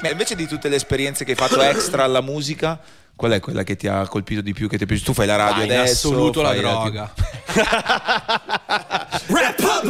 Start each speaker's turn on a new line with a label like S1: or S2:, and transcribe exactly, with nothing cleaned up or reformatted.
S1: Ma invece di tutte le esperienze che hai fatto extra alla musica, qual è quella che ti ha colpito di più, che ti è piaciuto? Tu fai la radio
S2: ah, in
S1: adesso?
S2: assoluto la
S1: fai
S2: droga.
S1: Rap